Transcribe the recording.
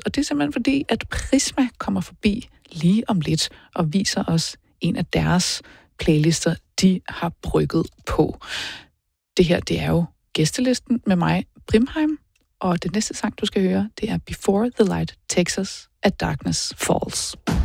Og det er simpelthen fordi, at Prisma kommer forbi lige om lidt og viser os en af deres playlister, de har brygget på. Det her, det er jo gæstelisten med mig, Brimheim, og det næste sang, du skal høre, det er Before the Light Takes Us at Darkness Falls.